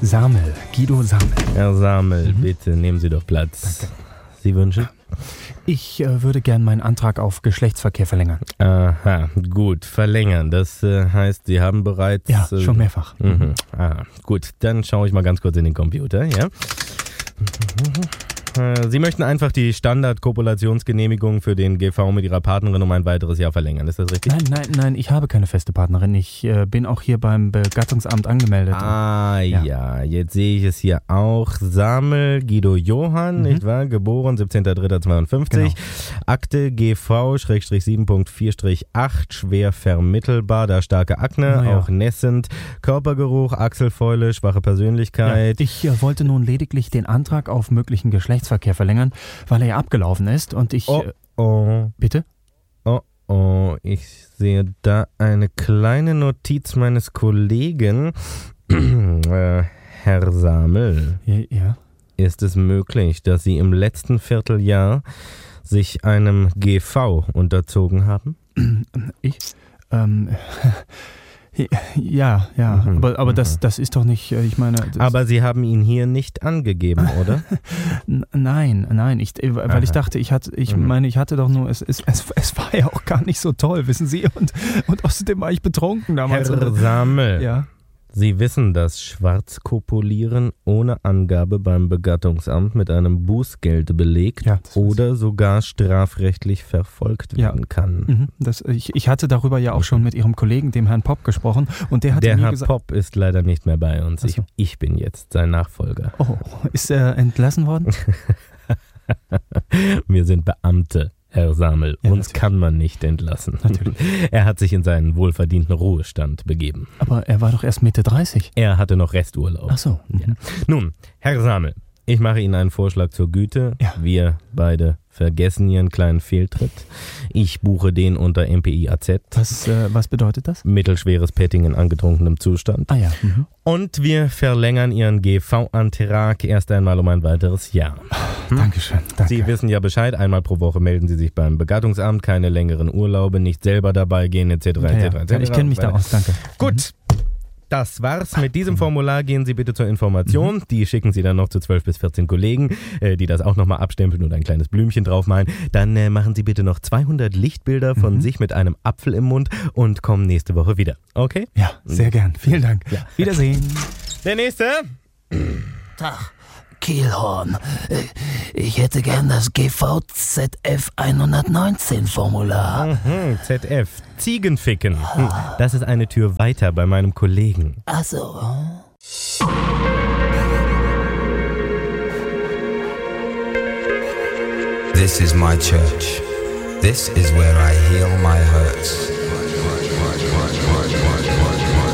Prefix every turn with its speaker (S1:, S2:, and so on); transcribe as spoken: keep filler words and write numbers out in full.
S1: Samel, Guido Samel.
S2: Herr Samel, mhm. bitte nehmen Sie doch Platz.
S1: Danke.
S2: Sie wünschen?
S1: Ich äh, würde gern meinen Antrag auf Geschlechtsverkehr verlängern.
S2: Aha, gut, verlängern. Das äh, heißt, Sie haben bereits...
S1: Ja,
S2: äh,
S1: schon mehrfach.
S2: Mhm. Aha, gut, dann schaue ich mal ganz kurz in den Computer, ja? Sie möchten einfach die Standard-Kopulationsgenehmigung für den G V mit Ihrer Partnerin um ein weiteres Jahr verlängern, ist das richtig?
S1: Nein, nein, nein, ich habe keine feste Partnerin. Ich äh, bin auch hier beim Begattungsamt angemeldet.
S2: Ah, ja. ja, jetzt sehe ich es hier auch. Samel Guido Johann, mhm. nicht wahr? Geboren siebzehnter dritter zweiundfünfzig. Genau. Akte G V sieben Punkt vier acht, schwer vermittelbar, da starke Akne, ja. auch nässend, Körpergeruch, Achselfäule, schwache Persönlichkeit.
S1: Ja. Ich äh, wollte nun lediglich den Antrag auf möglichen Geschlechtsverkehr verlängern, weil er ja abgelaufen ist und ich...
S2: Oh, oh.
S1: Bitte?
S2: Oh, oh, ich sehe da eine kleine Notiz meines Kollegen. äh, Herr Samel.
S1: Ja, ja.
S2: Ist es möglich, dass Sie im letzten Vierteljahr sich einem G V unterzogen haben?
S1: Ich? Ähm... Ja, ja, mhm, aber, aber das, das ist doch nicht, ich meine...
S2: Aber Sie haben ihn hier nicht angegeben, oder?
S1: Nein, nein, ich, weil Aha. ich dachte, ich hatte, ich mhm. meine, ich hatte doch nur, es, es, es, es war ja auch gar nicht so toll, wissen Sie, und, und außerdem war ich betrunken damals.
S2: Herr Samel,
S1: ja.
S2: Sie wissen, dass Schwarzkopulieren ohne Angabe beim Begattungsamt mit einem Bußgeld belegt
S1: ja,
S2: oder sogar strafrechtlich verfolgt werden ja. kann.
S1: Mhm, das, ich, ich hatte darüber ja auch schon mit Ihrem Kollegen, dem Herrn Popp, gesprochen und der hat
S2: Der
S1: mir
S2: Herr
S1: gesagt...
S2: Popp ist leider nicht mehr bei uns.
S1: So.
S2: Ich, ich bin jetzt sein Nachfolger.
S1: Oh, ist er entlassen worden?
S2: Wir sind Beamte. Herr Samel,
S1: ja,
S2: uns
S1: natürlich.
S2: kann man nicht entlassen.
S1: Natürlich.
S2: Er hat sich in seinen wohlverdienten Ruhestand begeben.
S1: Aber er war doch erst Mitte dreißig.
S2: Er hatte noch Resturlaub.
S1: Ach so. Mhm.
S2: Ja. Nun, Herr Samel, ich mache Ihnen einen Vorschlag zur Güte.
S1: Ja.
S2: Wir beide vergessen Ihren kleinen Fehltritt. Ich buche den unter M P I A Z.
S1: Was, äh, was bedeutet das?
S2: Mittelschweres Petting in angetrunkenem Zustand.
S1: Ah ja. Mhm.
S2: Und wir verlängern Ihren G V-Antrag erst einmal um ein weiteres Jahr.
S1: Hm? Dankeschön. Danke.
S2: Sie wissen ja Bescheid, einmal pro Woche melden Sie sich beim Begattungsamt, keine längeren Urlaube, nicht selber dabei gehen, et cetera et cetera.
S1: Ja, ja. Ich kenne mich da aus, danke.
S2: Gut. Mhm. Das war's. Mit diesem Formular gehen Sie bitte zur Information. Mhm. Die schicken Sie dann noch zu zwölf bis vierzehn Kollegen, äh, die das auch nochmal abstempeln und ein kleines Blümchen draufmalen. Dann äh, machen Sie bitte noch zweihundert Lichtbilder von
S1: mhm.
S2: sich mit einem Apfel im Mund und kommen nächste Woche wieder. Okay?
S1: Ja, sehr gern. Vielen Dank.
S2: Ja.
S1: Wiedersehen.
S2: Der nächste.
S3: Tag. Kielhorn. Ich hätte gern das G V Z F hundertneunzehn Formular.
S2: Mhm, Z F. Ziegenficken. Das ist eine Tür weiter bei meinem Kollegen.
S3: Ach so.
S4: This is my church. This is where I heal my hurts.